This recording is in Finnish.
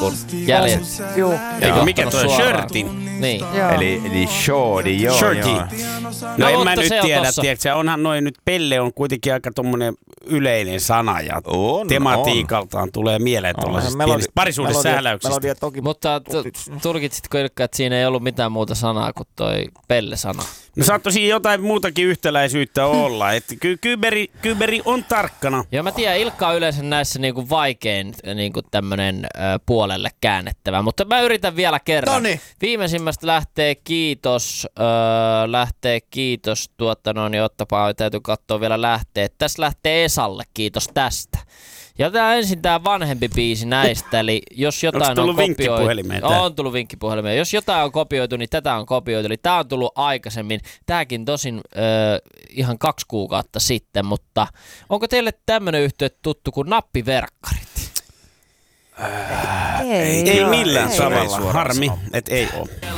jäljet. Juu. Eikö mikä toi suoraan. shirtin? Niin. Eli shorty, joo. Shirty. Joo. No en mä mutta nyt se on tiedä, tossa. tiedätkö, onhan noin nyt pelle on kuitenkin aika tommonen yleinen sana ja On, tematiikaltaan tulee mieleen tuollaisista pienistä parisuudessähläyksistä. Melodia toki. Mutta tulkitsitko Ilkka, että siinä ei ollut mitään muuta sanaa kuin toi pelle-sana? No saatto siinä jotain muutakin yhtäläisyyttä olla, että kyberi on tarkkana. Joo, mä tiedän, Ilkka on yleensä näissä niinku vaikein niinku tämmönen puolelle käännettävä, mutta mä yritän vielä kerran. Noniin. Viimeisimmästä lähtee kiitos, niin ottapaa, täytyy katsoa vielä lähtee. Tässä lähtee Esalle, kiitos tästä. Ja tää ensin tää vanhempi biisi näistä, eli jos jotain Onks tullut on kopioitu... vinkkipuhelimeen tää? On tullut vinkkipuhelimeen. Jos jotain on kopioitu, niin tätä on kopioitu. Eli tää on tullut aikaisemmin. Tääkin tosin ihan 2 kuukautta sitten, mutta onko teille tämmönen yhtiö tuttu kuin nappiverkkarit? Ei Ei millään ei tavalla. suoraan Harmi, sanoa. että ei oo.